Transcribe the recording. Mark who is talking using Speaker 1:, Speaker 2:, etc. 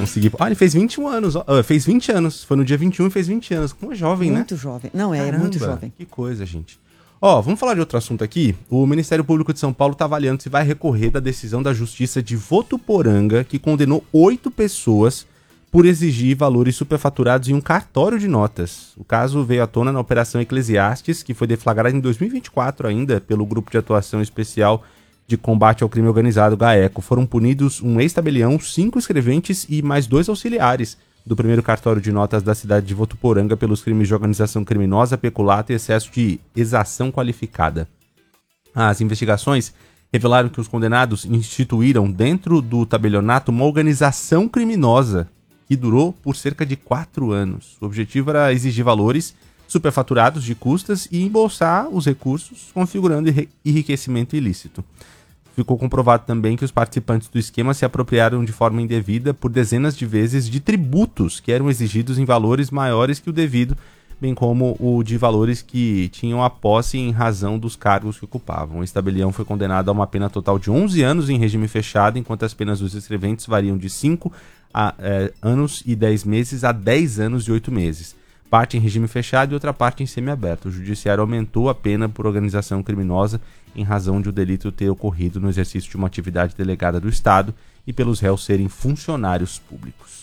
Speaker 1: Consegui. Ah, ele fez 21 anos. Fez 20 anos. Foi no dia 21 e fez 20 anos. Como é jovem, né?
Speaker 2: Muito jovem. Não,
Speaker 1: Caramba,
Speaker 2: muito jovem.
Speaker 1: Que coisa, gente. Vamos falar de outro assunto aqui. O Ministério Público de São Paulo está avaliando se vai recorrer da decisão da Justiça de Votuporanga, que condenou 8 pessoas por exigir valores superfaturados em um cartório de notas. O caso veio à tona na Operação Eclesiastes, que foi deflagrada em 2024 ainda pelo Grupo de Atuação Especial de Combate ao Crime Organizado, GAECO. Foram punidos um ex-tabelião, 5 escreventes e mais 2 auxiliares do primeiro cartório de notas da cidade de Votuporanga pelos crimes de organização criminosa, peculato e excesso de exação qualificada. As investigações revelaram que os condenados instituíram dentro do tabelionato uma organização criminosa que durou por cerca de 4 anos. O objetivo era exigir valores superfaturados de custas e embolsar os recursos, configurando enriquecimento ilícito. Ficou comprovado também que os participantes do esquema se apropriaram de forma indevida por dezenas de vezes de tributos que eram exigidos em valores maiores que o devido, bem como o de valores que tinham a posse em razão dos cargos que ocupavam. O ex-tabelião foi condenado a uma pena total de 11 anos em regime fechado, enquanto as penas dos escreventes variam de 5 anos e 10 meses a 10 anos e 8 meses. Parte em regime fechado e outra parte em semiaberto. O judiciário aumentou a pena por organização criminosa em razão de o delito ter ocorrido no exercício de uma atividade delegada do Estado e pelos réus serem funcionários públicos.